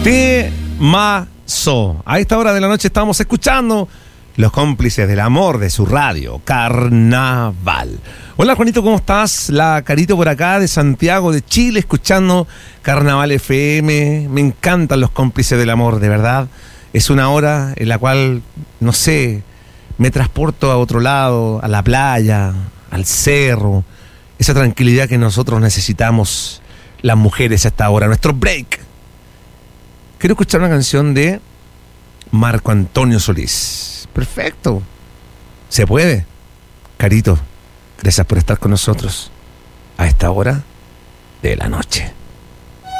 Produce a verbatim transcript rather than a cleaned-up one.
Temazo. A esta hora de la noche estamos escuchando Los Cómplices del Amor de su radio, Carnaval. Hola Juanito, ¿cómo estás? La Carito por acá de Santiago de Chile, escuchando Carnaval F M. Me encantan Los Cómplices del Amor, de verdad. Es una hora en la cual, no sé, me transporto a otro lado, a la playa, al cerro. Esa tranquilidad que nosotros necesitamos, las mujeres, a esta hora. Nuestro break. Quiero escuchar una canción de Marco Antonio Solís. Perfecto. ¿Se puede? Carito, gracias por estar con nosotros a esta hora de la noche.